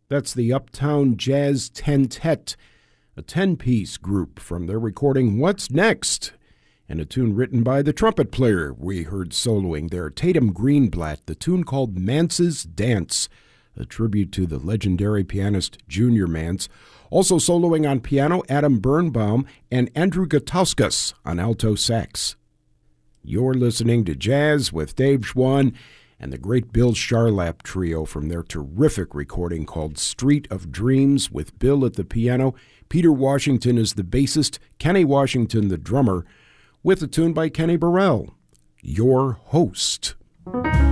That's the Uptown Jazz Tentet, a 10-piece group from their recording What's Next, and a tune written by the trumpet player we heard soloing there, Tatum Greenblatt, the tune called Mance's Dance, a tribute to the legendary pianist Junior Mance. Also soloing on piano, Adam Birnbaum and Andrew Gutauskas on alto sax. You're listening to Jazz with Dave Schwann and the great Bill Charlap Trio from their terrific recording called Street of Dreams, with Bill at the piano, Peter Washington is the bassist, Kenny Washington the drummer, with a tune by Kenny Burrell, Your Host.